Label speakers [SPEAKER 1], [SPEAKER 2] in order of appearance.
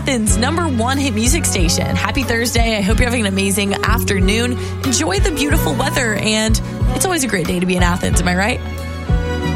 [SPEAKER 1] Athens' #1 hit music station. Happy Thursday. I hope you're having an amazing afternoon. Enjoy the beautiful weather, and it's always a great day to be in Athens. Am I right?